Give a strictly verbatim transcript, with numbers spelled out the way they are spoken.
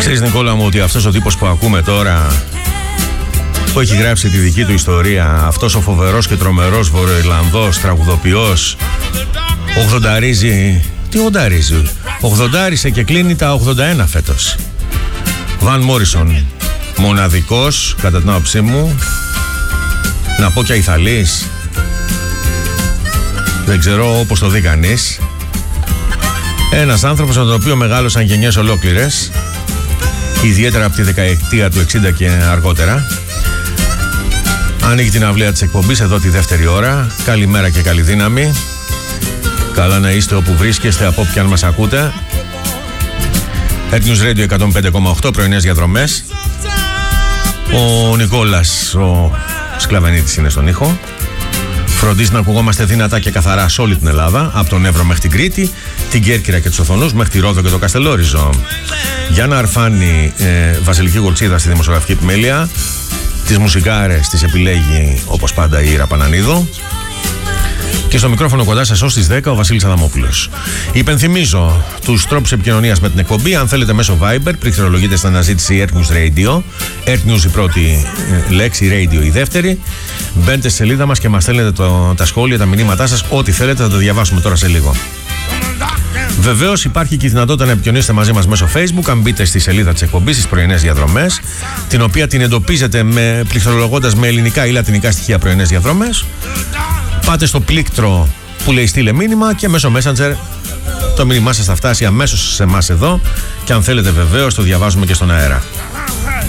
Ξέρεις, Νικόλα μου, ότι αυτός ο τύπος που ακούμε τώρα, που έχει γράψει τη δική του ιστορία, αυτός ο φοβερός και τρομερός Βορειοϊρλανδός τραγουδοποιός, ογδονταρίζει. Τι ογδονταρίζει? ογδοντάρισε και κλείνει τα ογδόντα ένα φέτος. Βαν Μόρισον, μοναδικός κατά την άποψή μου, να πω και αϊθαλής, δεν ξέρω όπως το δει κανείς. Ένας άνθρωπος με τον οποίο μεγάλωσαν γενιές ολόκληρες, ιδιαίτερα από τη δεκαετία του εξήντα και αργότερα. Ανοίγει την αυλαία της εκπομπής εδώ τη δεύτερη ώρα. Καλημέρα και καλή δύναμη. Καλά να είστε όπου βρίσκεστε, από όποιαν μας ακούτε. Air News Radio εκατόν πέντε κόμμα οκτώ, πρωινές διαδρομές. Ο Νικόλας, ο Σκλαβενίτης, είναι στον ήχο. Φροντίζει να ακουγόμαστε δυνατά και καθαρά σε όλη την Ελλάδα, από τον Εύρο μέχρι την Κρήτη, την Κέρκυρα και τους Οθονούς, μέχρι τη Ρόδο και το Καστελόριζο. Γιάννα Αρφάνη, ε, Βασιλική Γολτσίδα στη δημοσιογραφική επιμέλεια. Τις μουσικάρες τις επιλέγει όπως πάντα η Ήρα Πανανίδου. Και στο μικρόφωνο κοντά σας ως τις δέκα ο Βασίλης Αδαμόπουλος. Υπενθυμίζω τους τρόπους επικοινωνίας με την εκπομπή. Αν θέλετε μέσω Viber, πληκτρολογείτε στην αναζήτηση Air News Radio. Air News η πρώτη λέξη, Radio η δεύτερη. Μπαίνετε στη σελίδα μας και μας στέλνετε το, τα σχόλια, τα μηνύματά σας, ό,τι θέλετε, θα το διαβάσουμε τώρα σε λίγο. Βεβαίως υπάρχει και η δυνατότητα να επικοινωνήσετε μαζί μας μέσω Facebook. Αν μπείτε στη σελίδα της εκπομπής, στις πρωινές διαδρομές, την οποία την εντοπίζετε με, πληκτρολογώντας με ελληνικά ή λατινικά στοιχεία πρωινές διαδρομές. Πάτε στο πλήκτρο που λέει στείλε μήνυμα και μέσω Messenger το μήνυμά σας θα φτάσει αμέσως σε εμάς εδώ, και αν θέλετε βεβαίως το διαβάζουμε και στον αέρα.